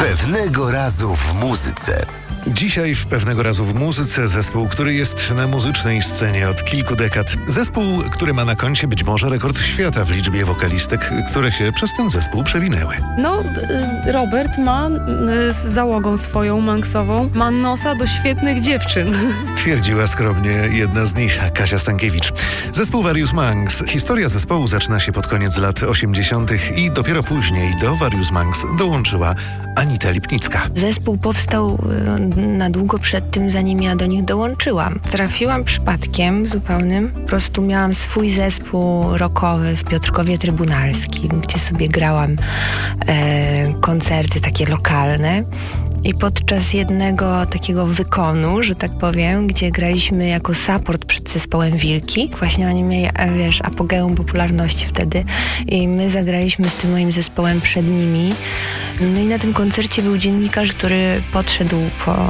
Pewnego razu w muzyce. Dzisiaj w Pewnego razu w muzyce zespół, który jest na muzycznej scenie od kilku dekad. Zespół, który ma na koncie być może rekord świata w liczbie wokalistek, które się przez ten zespół przewinęły. Robert ma z załogą swoją manksową ma nosa do świetnych dziewczyn. Twierdziła skromnie jedna z nich, Kasia Stankiewicz. Zespół Various Monks. Historia zespołu zaczyna się pod koniec lat 80. i dopiero później do Various Monks dołączyła Anita Lipnicka. Zespół powstał na długo przed tym, zanim ja do nich dołączyłam. Trafiłam przypadkiem zupełnym. Po prostu miałam swój zespół rockowy w Piotrkowie Trybunalskim, gdzie sobie grałam koncerty takie lokalne. I podczas jednego takiego wykonu, że tak powiem, gdzie graliśmy jako support przed zespołem Wilki, właśnie oni mieli, apogeum popularności wtedy i my zagraliśmy z tym moim zespołem przed nimi. No i na tym koncercie był dziennikarz, który podszedł po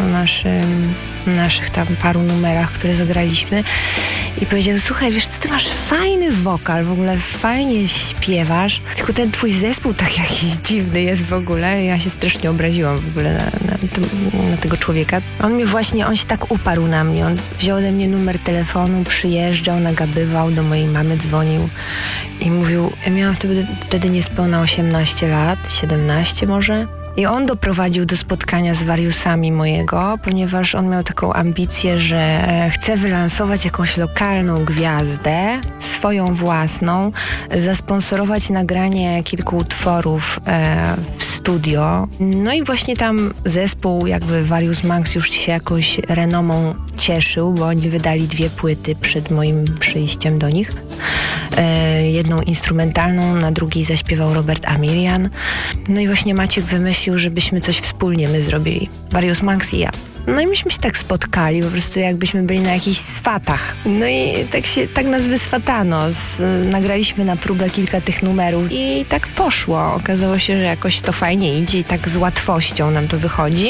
naszych tam paru numerach, które zagraliśmy i powiedział: słuchaj, wiesz, ty masz fajny wokal, w ogóle fajnie śpiewasz, tylko ten twój zespół tak jakiś dziwny jest w ogóle. Ja się strasznie obraziłam w ogóle na tego człowieka. On się tak uparł na mnie. On wziął ode mnie numer telefonu, przyjeżdżał, nagabywał, do mojej mamy dzwonił i mówił, ja miałam wtedy niespełna 18 lat, 17 może. I on doprowadził do spotkania z wariusami mojego, ponieważ on miał taką ambicję, że chce wylansować jakąś lokalną gwiazdę, swoją własną, zasponsorować nagranie kilku utworów w studio. No i właśnie tam zespół jakby Various Monks już się jakąś renomą cieszył, bo oni wydali 2 płyty przed moim przyjściem do nich. Jedną instrumentalną, na drugiej zaśpiewał Robert Amirian. No i właśnie Maciek wymyślił, żebyśmy coś wspólnie my zrobili. Various Monks i ja. No i myśmy się tak spotkali, po prostu jakbyśmy byli na jakichś swatach. No i tak nas wyswatano. Nagraliśmy na próbę kilka tych numerów i tak poszło. Okazało się, że jakoś to fajnie idzie i tak z łatwością nam to wychodzi.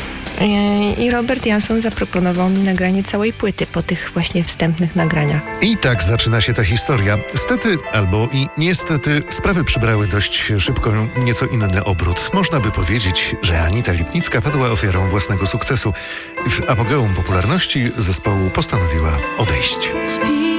I Robert Jansson zaproponował mi nagranie całej płyty po tych właśnie wstępnych nagraniach. I tak zaczyna się ta historia. Stety albo i niestety sprawy przybrały dość szybko nieco inny obrót. Można by powiedzieć, że Anita Lipnicka padła ofiarą własnego sukcesu. W apogeum popularności zespołu postanowiła odejść.